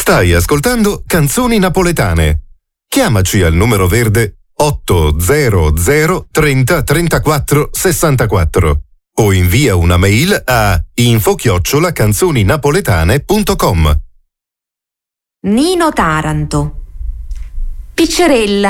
Stai ascoltando Canzoni Napoletane. Chiamaci al numero verde 800 30 34 64 o invia una mail a info@canzoninapoletane.com. Nino Taranto. Piccerella.